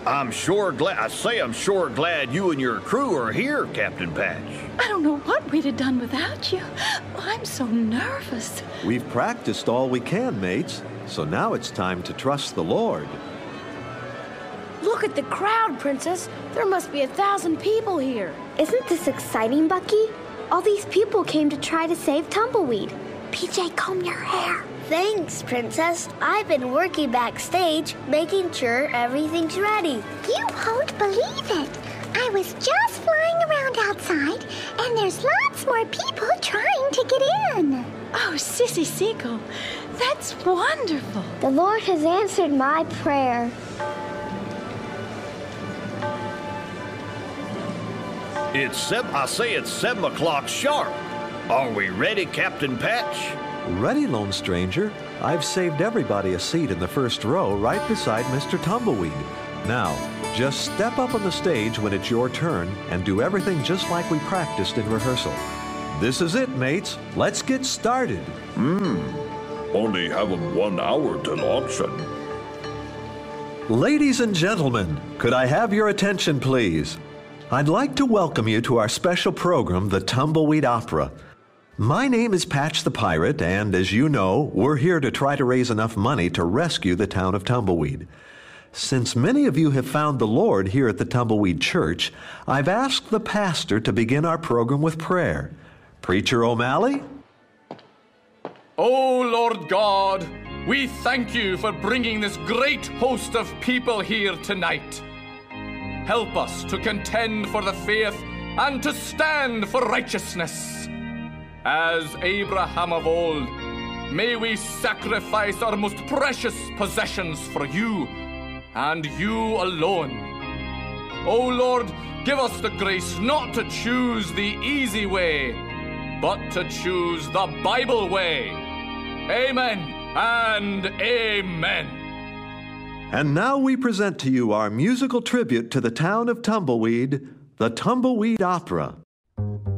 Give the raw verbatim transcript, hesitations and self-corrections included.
I'm sure glad, I say I'm sure glad you and your crew are here, Captain Patch. I don't know what we'd have done without you. I'm so nervous. We've practiced all we can, mates, so now it's time to trust the Lord. Look at the crowd, Princess. There must be a thousand people here. Isn't this exciting, Bucky? All these people came to try to save Tumbleweed. P J, comb your hair. Thanks, Princess. I've been working backstage, making sure everything's ready. You won't believe it. I was just flying around outside, and there's lots more people trying to get in. Oh, Sissy Seagull, that's wonderful. The Lord has answered my prayer. It's seven, I say it's seven o'clock sharp. Are we ready, Captain Patch? Ready, Lone Stranger. I've saved everybody a seat in the first row right beside Mister Tumbleweed. Now, just step up on the stage when it's your turn and do everything just like we practiced in rehearsal. This is it, mates. Let's get started. Hmm. Only have 'em one hour till auction. Ladies and gentlemen, could I have your attention, please? I'd like to welcome you to our special program, the Tumbleweed Opera. My name is Patch the Pirate, and as you know, we're here to try to raise enough money to rescue the town of Tumbleweed. Since many of you have found the Lord here at the Tumbleweed Church, I've asked the pastor to begin our program with prayer. Preacher O'Malley? Oh, Lord God, we thank you for bringing this great host of people here tonight. Help us to contend for the faith and to stand for righteousness. As Abraham of old, may we sacrifice our most precious possessions for you, and you alone. O Lord, give us the grace not to choose the easy way, but to choose the Bible way. Amen and amen. And now we present to you our musical tribute to the town of Tumbleweed, the Tumbleweed Opera.